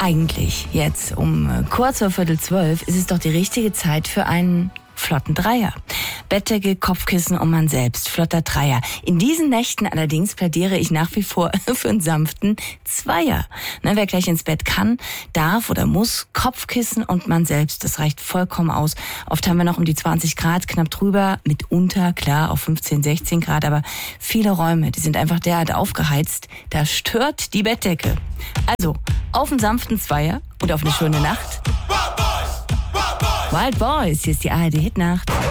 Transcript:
Eigentlich jetzt um kurz vor 11:45 ist es doch die richtige Zeit für einen flotten Dreier. Bettdecke, Kopfkissen und man selbst. Flotter Dreier. In diesen Nächten allerdings plädiere ich nach wie vor für einen sanften Zweier. Wer gleich ins Bett kann, darf oder muss, Kopfkissen und man selbst. Das reicht vollkommen aus. Oft haben wir noch um die 20 Grad, knapp drüber, mitunter, klar, auf 15, 16 Grad. Aber viele Räume, die sind einfach derart aufgeheizt, da stört die Bettdecke. Also, auf einen sanften Zweier und auf eine schöne Nacht. Wild Boys, hier ist die ARD Hitnacht.